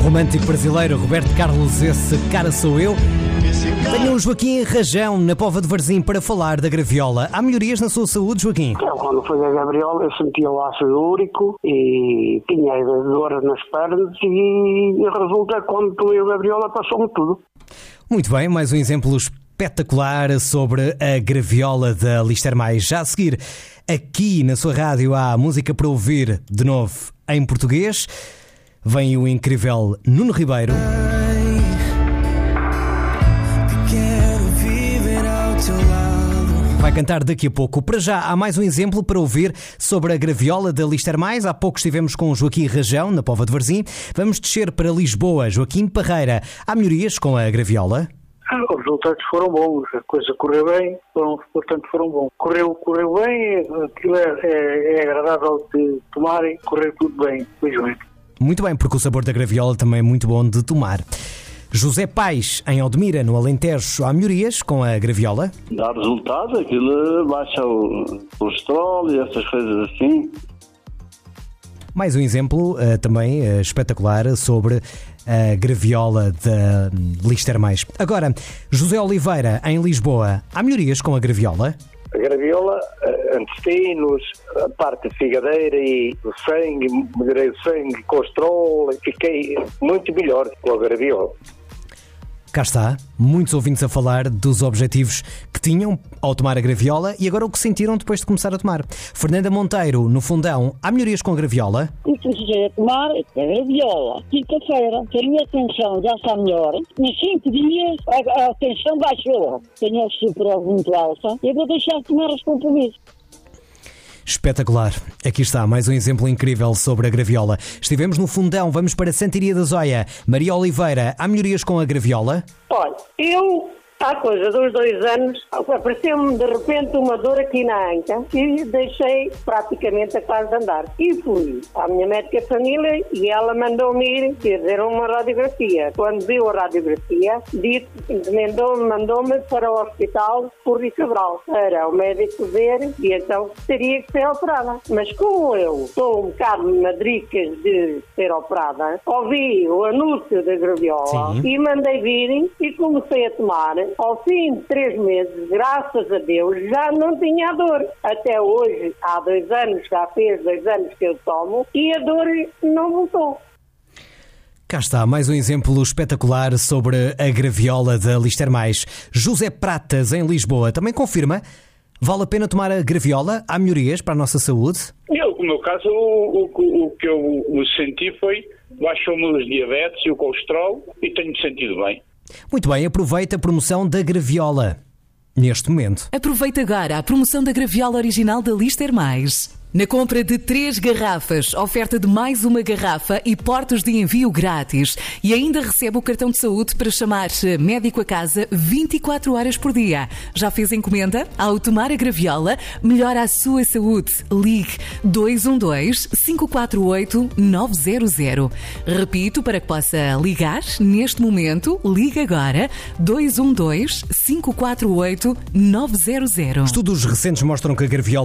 romântico brasileiro Roberto Carlos, esse cara sou eu. Tenho o Joaquim Rajão na Póvoa de Varzim para falar da graviola. Há melhorias na sua saúde, Joaquim? Quando foi a graviola eu sentia o ácido úrico e tinha dor nas pernas e resulta que quando tomei a graviola passou-me tudo. Muito bem, mais um exemplo espetacular sobre a graviola da Lister Mais. Já a seguir, aqui na sua rádio há música para ouvir de novo em português. Vem o incrível Nuno Ribeiro. Vai cantar daqui a pouco. Para já, há mais um exemplo para ouvir sobre a graviola da Lister Mais. Há pouco estivemos com o Joaquim Rajão, na Póvoa de Varzim. Vamos descer para Lisboa. Joaquim Parreira. Há melhorias com a graviola? Os resultados foram bons, a coisa correu bem, portanto foram bons. Correu bem, aquilo é agradável de tomar e correu tudo bem, felizmente. Muito bem, porque o sabor da graviola também é muito bom de tomar. José Pais, em Odmira, no Alentejo, há melhorias com a graviola? Dá resultado, aquilo baixa o colesterol e essas coisas assim. Mais um exemplo também espetacular sobre a graviola da Lister Mais. Agora, José Oliveira, em Lisboa, há melhorias com a graviola? A graviola, intestinos, a parte figadeira e o sangue, melhorei o sangue, colesterol, fiquei muito melhor com a graviola. Cá está, muitos ouvintes a falar dos objetivos que tinham ao tomar a graviola e agora o que sentiram depois de começar a tomar. Fernanda Monteiro, no Fundão, há melhorias com a graviola? E comecei a tomar a graviola. Quinta-feira, que a minha tensão já está melhor. Nos 5 dias, a tensão baixou. Tenho a osteoporose muito alta. Eu vou deixar de tomar os compromissos. Espetacular. Aqui está mais um exemplo incrível sobre a graviola. Estivemos no Fundão, vamos para Santiria da Zóia. Maria Oliveira, há melhorias com a graviola? Olha, há coisa de uns 2 anos, apareceu-me de repente uma dor aqui na anca e deixei praticamente a quase de andar. E fui à minha médica de família e ela mandou-me ir fazer uma radiografia. Quando viu a radiografia, mandou-me para o hospital Porri Cabral, para o médico ver e então teria que ser operada. Mas como eu estou um bocado madricas de ser operada, ouvi o anúncio da graviola e mandei vir e comecei a tomar. Ao fim de 3 meses, graças a Deus, já não tinha dor. Até hoje, há 2 anos, já fez 2 anos que eu tomo e a dor não voltou. Cá está, mais um exemplo espetacular sobre a graviola da Lister Mais. José Pratas, em Lisboa, também confirma. Vale a pena tomar a graviola? Há melhorias para a nossa saúde? No meu caso, o que eu senti foi baixou-me os diabetes e o colesterol e tenho-me sentido bem. Muito bem, aproveita a promoção da graviola neste momento. Aproveita agora a promoção da graviola original da Lister Mais. Na compra de 3 garrafas, oferta de mais uma garrafa e portos de envio grátis. E ainda recebe o cartão de saúde para chamar médico a casa 24 horas por dia. Já fez encomenda? Ao tomar a graviola, melhora a sua saúde. Ligue 212-548-900. Repito, para que possa ligar neste momento, ligue agora 212-548-900. Estudos recentes mostram que a graviola